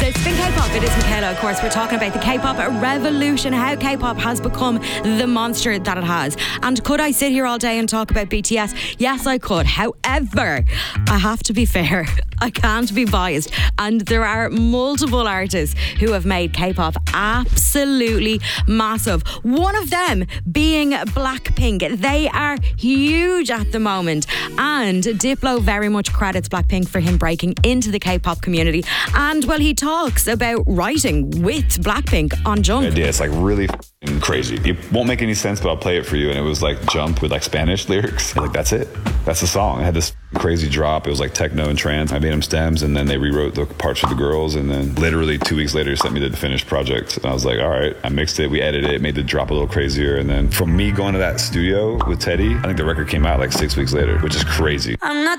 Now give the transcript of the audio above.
Spin K-pop, it is Michaela. Of course, we're talking about the K-pop revolution, how K-pop has become the monster that it has. And could I sit here all day and talk about BTS? Yes, I could. However, I have to be fair. I can't be biased. And there are multiple artists who have made K-pop absolutely massive. One of them being Blackpink. They are huge at the moment. And Diplo very much credits Blackpink for him breaking into the K-pop community. And, well, he talks about writing with Blackpink on Jump. The idea is like really crazy. It won't make any sense, but I'll play it for you. And it was like Jump with like Spanish lyrics. Like, that's it. That's the song. It had this crazy drop. It was like techno and trance. I made them stems, and then they rewrote the parts for the girls, and then literally 2 weeks later sent me the finished project. And I was like, all right. I mixed it, we edited it, made the drop a little crazier, and then from me going to that studio with Teddy, I think the record came out like 6 weeks later, which is crazy. I'm not